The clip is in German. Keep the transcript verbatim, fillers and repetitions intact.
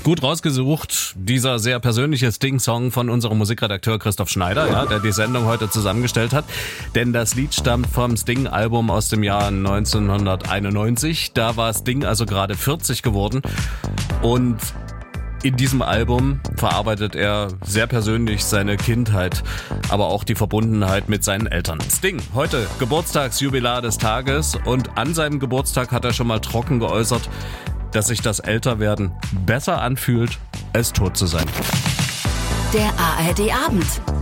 Gut rausgesucht, dieser sehr persönliche Sting-Song von unserem Musikredakteur Christoph Schneider, ja, der die Sendung heute zusammengestellt hat. Denn das Lied stammt vom Sting-Album aus dem Jahr neunzehnhunderteinundneunzig. Da war Sting also gerade vierzig geworden. Und in diesem Album verarbeitet er sehr persönlich seine Kindheit, aber auch die Verbundenheit mit seinen Eltern. Sting, heute Geburtstagsjubilar des Tages, und an seinem Geburtstag hat er schon mal trocken geäußert, dass sich das Älterwerden besser anfühlt, als tot zu sein. Der A R D Abend.